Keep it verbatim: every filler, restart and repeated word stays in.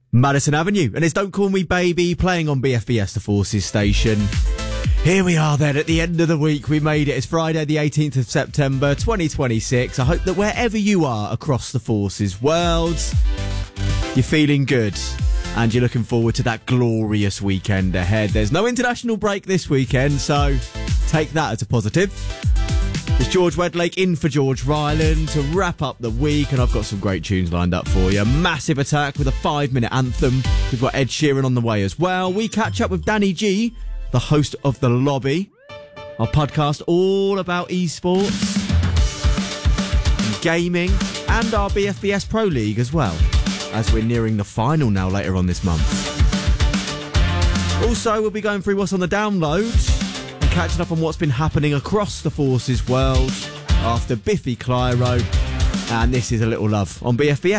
Madison Avenue, and it's Don't Call Me Baby playing on B F B S, the Forces station. Here we are then at the end of the week. We made it. It's Friday the eighteenth of September twenty twenty-six. I hope that wherever you are across the Forces world, you're feeling good and you're looking forward to that glorious weekend ahead. There's no international break this weekend, so take that as a positive. It's George Wedlake in for George Ryland to wrap up the week, and I've got some great tunes lined up for you. Massive Attack with a five-minute anthem. We've got Ed Sheeran on the way as well. We catch up with Danny G, the host of The Lobby, our podcast all about esports, gaming, and our B F B S Pro League as well, as we're nearing the final now later on this month. Also, we'll be going through what's on the download, catching up on what's been happening across the Forces world after Biffy Clyro, and this is A Little Love on B F B S.